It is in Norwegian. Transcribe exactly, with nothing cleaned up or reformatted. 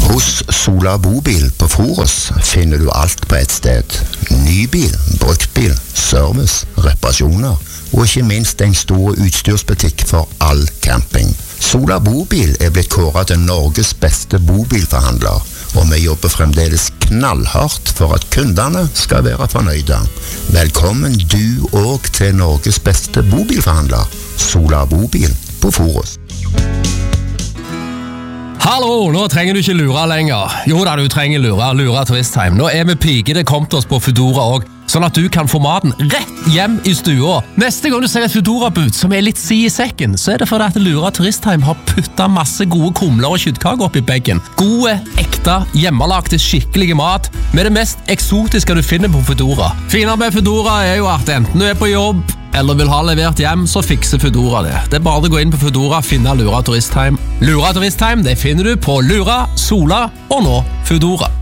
Hos Sola Bobil på Forus finner du alt på ett sted. Nybil, bruktbil, service, reparasjoner og ikke minst en stor utstyrsbutikk for all camping. Sola Bobil er blitt kåret til Norges beste bobilforhandler, og vi jobber fremdeles knallhardt for at kundene skal være fornøyde. Velkommen du også til Norges beste bobilforhandler, Sola Bobil på Forus. Hallo, nå trenger du ikke lure lenger. Jo da, du trenger lure, lure turistheim. Nå er vi pigede kommet oss på Foodora også, sånn at du kan få maten rett hjem i stua. Neste gang du ser et Foodora-bud som er litt si i sekken, så er det fordi at Lura Turistheim har puttet masse gode kumler og kjøttkaker opp i beggen. Gode, ekte, hjemmelagte, skikkelige mat med det mest eksotiske du finner på Foodora. Finere med Foodora er jo at enten du er på jobb eller vil ha levert hjem, så fikser Foodora det. Det er bare å gå inn på Foodora og finne Lura Turistheim. Lura Turistheim, det finner du på Lura, Sola og nå Foodora.